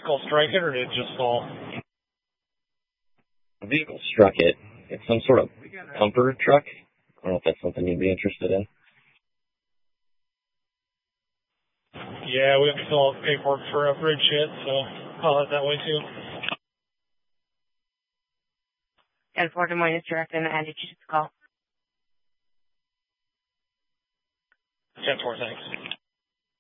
vehicle strike it, or did it just fall? The vehicle struck it. It's some sort of pumper truck. I don't know if that's something you'd be interested in. Yeah, we have to fill out paperwork for a bridge hit, so I'll head that way too. And for Des Moines direct and added you to the call. 10-4, thanks.